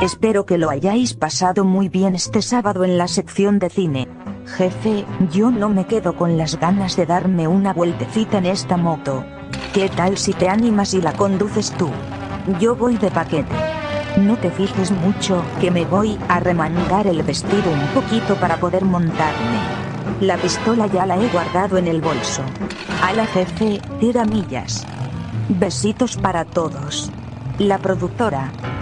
Espero que lo hayáis pasado muy bien este sábado en la sección de cine. Jefe, yo no me quedo con las ganas de darme una vueltecita en esta moto. ¿Qué tal si te animas y la conduces tú? Yo voy de paquete. No te fijes mucho, que me voy a remangar el vestido un poquito para poder montarme. La pistola ya la he guardado en el bolso. Ala jefe, tira millas. Besitos para todos. La productora.